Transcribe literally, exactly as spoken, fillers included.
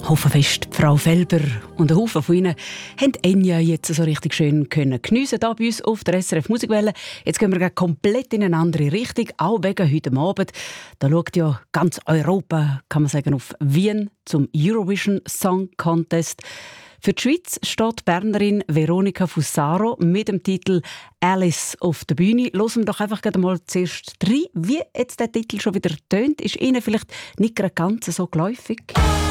Hoffenfest, Frau Felber und ein Haufen von ihnen haben Enya jetzt so richtig schön können geniessen hier bei uns auf der S R F Musikwelle. Jetzt gehen wir komplett in eine andere Richtung, auch wegen heute Abend. Da schaut ja ganz Europa, kann man sagen, auf Wien zum Eurovision Song Contest. Für die Schweiz steht die Bernerin Veronica Fusaro mit dem Titel «Alice» auf der Bühne. Hören wir doch einfach mal zuerst rein, wie jetzt der Titel schon wieder tönt. Ist Ihnen vielleicht nicht gerade ganz so geläufig?